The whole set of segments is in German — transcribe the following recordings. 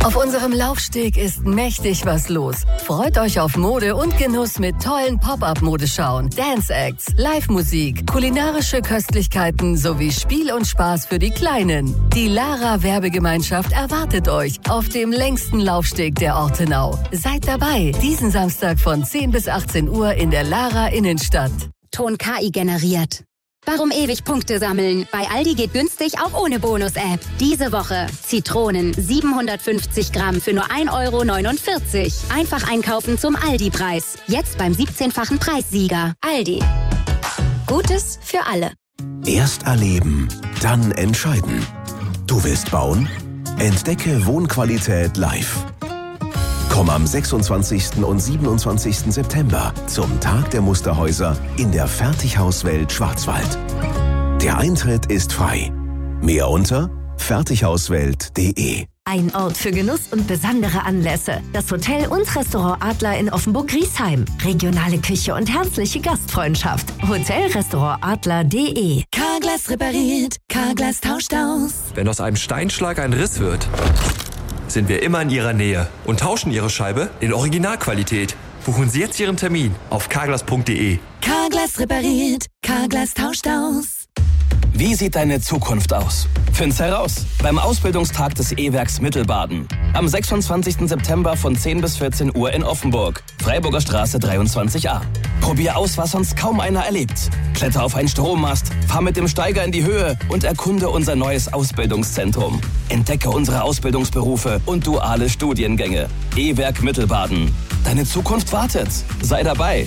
Auf unserem Laufsteg ist mächtig was los. Freut euch auf Mode und Genuss mit tollen Pop-Up-Modeschauen, Dance-Acts, Live-Musik, kulinarische Köstlichkeiten sowie Spiel und Spaß für die Kleinen. Die Lara Werbegemeinschaft erwartet euch auf dem längsten Laufsteg der Ortenau. Seid dabei, diesen Samstag von 10 bis 18 Uhr in der Lara Innenstadt. Ton KI generiert. Warum ewig Punkte sammeln? Bei Aldi geht günstig auch ohne Bonus-App. Diese Woche Zitronen 750 Gramm für nur 1,49 €. Einfach einkaufen zum Aldi-Preis. Jetzt beim 17-fachen Preissieger. Aldi. Gutes für alle. Erst erleben, dann entscheiden. Du willst bauen? Entdecke Wohnqualität live. Komm am 26. und 27. September zum Tag der Musterhäuser in der Fertighauswelt Schwarzwald. Der Eintritt ist frei. Mehr unter fertighauswelt.de. Ein Ort für Genuss und besondere Anlässe. Das Hotel und Restaurant Adler in Offenburg-Griesheim. Regionale Küche und herzliche Gastfreundschaft. Hotelrestaurantadler.de. Carglass repariert, Carglass tauscht aus. Wenn aus einem Steinschlag ein Riss wird, sind wir immer in Ihrer Nähe und tauschen Ihre Scheibe in Originalqualität. Buchen Sie jetzt Ihren Termin auf carglass.de. Carglass repariert, Carglass tauscht aus. Wie sieht deine Zukunft aus? Find's heraus beim Ausbildungstag des E-Werks Mittelbaden. Am 26. September von 10 bis 14 Uhr in Offenburg, Freiburger Straße 23a. Probier aus, was sonst kaum einer erlebt. Kletter auf einen Strommast, fahr mit dem Steiger in die Höhe und erkunde unser neues Ausbildungszentrum. Entdecke unsere Ausbildungsberufe und duale Studiengänge. E-Werk Mittelbaden. Deine Zukunft wartet. Sei dabei.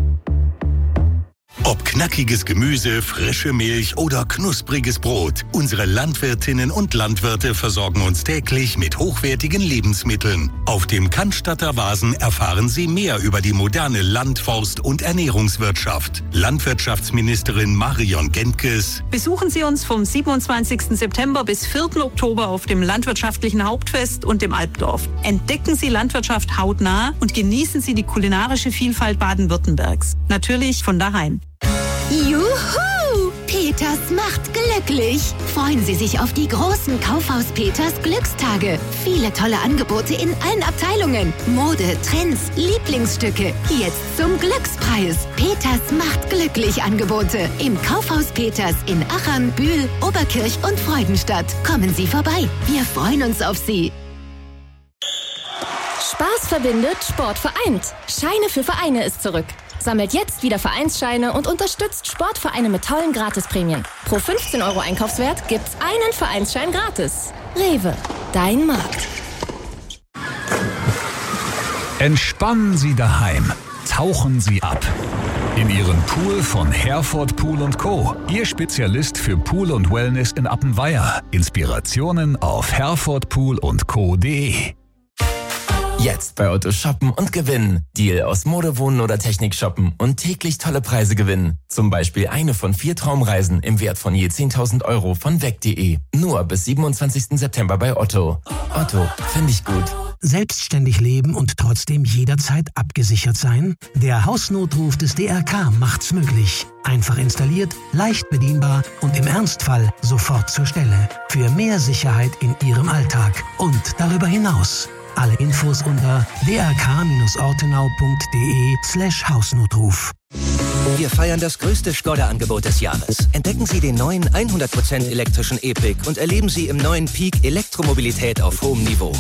Ob knackiges Gemüse, frische Milch oder knuspriges Brot, unsere Landwirtinnen und Landwirte versorgen uns täglich mit hochwertigen Lebensmitteln. Auf dem Cannstatter Vasen erfahren Sie mehr über die moderne Land-, Forst- und Ernährungswirtschaft. Landwirtschaftsministerin Marion Gentges. Besuchen Sie uns vom 27. September bis 4. Oktober auf dem Landwirtschaftlichen Hauptfest und dem Alpdorf. Entdecken Sie Landwirtschaft hautnah und genießen Sie die kulinarische Vielfalt Baden-Württembergs. Natürlich von daheim. Juhu! Peters macht glücklich. Freuen Sie sich auf die großen Kaufhaus Peters Glückstage. Viele tolle Angebote in allen Abteilungen. Mode, Trends, Lieblingsstücke. Jetzt zum Glückspreis. Peters macht glücklich Angebote. Im Kaufhaus Peters in Achern, Bühl, Oberkirch und Freudenstadt. Kommen Sie vorbei. Wir freuen uns auf Sie. Spaß verbindet, Sport vereint. Scheine für Vereine ist zurück. Sammelt jetzt wieder Vereinsscheine und unterstützt Sportvereine mit tollen Gratisprämien. Pro 15 € Einkaufswert gibt's einen Vereinsschein gratis. Rewe, dein Markt. Entspannen Sie daheim. Tauchen Sie ab. In Ihren Pool von Herford Pool & Co. Ihr Spezialist für Pool und Wellness in Appenweier. Inspirationen auf herfordpoolundco.de. Jetzt bei Otto shoppen und gewinnen. Deal aus Mode, Wohnen oder Technik shoppen und täglich tolle Preise gewinnen. Zum Beispiel eine von 4 Traumreisen im Wert von je 10.000 € von weg.de. Nur bis 27. September bei Otto. Otto, finde ich gut. Selbstständig leben und trotzdem jederzeit abgesichert sein? Der Hausnotruf des DRK macht's möglich. Einfach installiert, leicht bedienbar und im Ernstfall sofort zur Stelle. Für mehr Sicherheit in Ihrem Alltag und darüber hinaus. Alle Infos unter drk-ortenau.de/Hausnotruf. Wir feiern das größte Skoda-Angebot des Jahres. Entdecken Sie den neuen 100% elektrischen E-Pick und erleben Sie im neuen Peak Elektromobilität auf hohem Niveau.